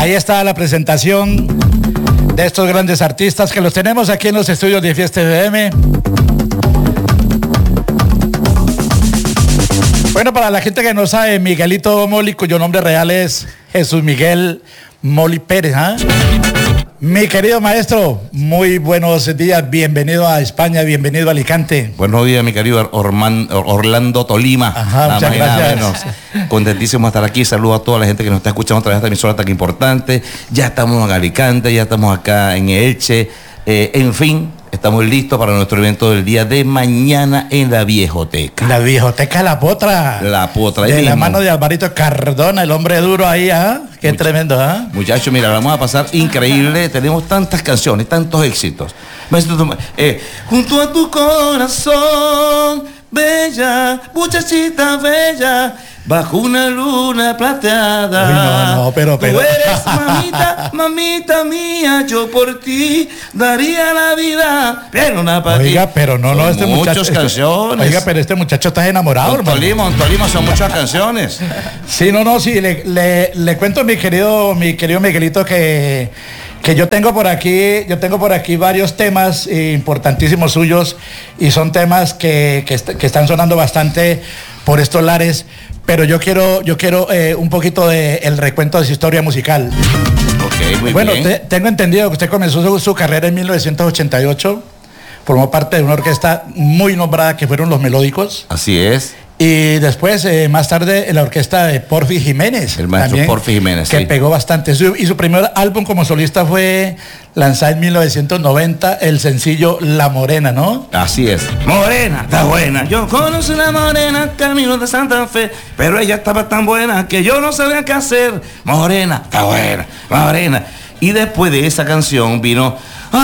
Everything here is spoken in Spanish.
Ahí está la presentación de estos grandes artistas que los tenemos aquí en los estudios de Fiesta FM. Bueno, para la gente que no sabe, Miguelito Moli, cuyo nombre real es Jesús Miguel Moli Pérez, ¿eh? Mi querido maestro, muy buenos días, bienvenido a España, bienvenido a Alicante. Buenos días, mi querido Orlando Tolima. Ajá, muchas gracias. Contentísimo de estar aquí, saludo a toda la gente que nos está escuchando a través de esta emisora tan importante. Ya estamos en Alicante, ya estamos acá en Elche, en fin. Estamos listos para nuestro evento del día de mañana en la Viejoteca. La Viejoteca La Potra. La Potra. De la mano de Alvarito Cardona, el hombre duro ahí, ¿ah? Qué tremendo, ¿ah? Muchachos, mira, vamos a pasar increíble. Tenemos tantas canciones, tantos éxitos. Junto a tu corazón, bella, muchachita bella, bajo una luna plateada. Uy, no, pero. Tú eres mamita, mamita mía, yo por ti daría la vida, pero una para ti. Oiga, pero no, este muchacho. Muchas canciones. Oiga, pero este muchacho está enamorado, hermano. Tolima son muchas canciones. Sí, sí, le cuento a mi querido Miguelito que yo tengo por aquí varios temas importantísimos suyos y son temas que están sonando bastante por estos lares, pero yo quiero un poquito de el recuento de su historia musical. Ok, muy bueno, bien. Tengo entendido que usted comenzó su carrera en 1988, formó parte de una orquesta muy nombrada que fueron Los Melódicos. Así es. Y después, más tarde, en la orquesta de Porfi Jiménez. El maestro también, Porfi Jiménez, que sí. Pegó bastante. Y su primer álbum como solista fue lanzado en 1990, el sencillo La Morena, ¿no? Así es. Morena, está buena. Yo conocí una morena, camino de Santa Fe, pero ella estaba tan buena que yo no sabía qué hacer. Morena, está buena, morena. Y después de esa canción vino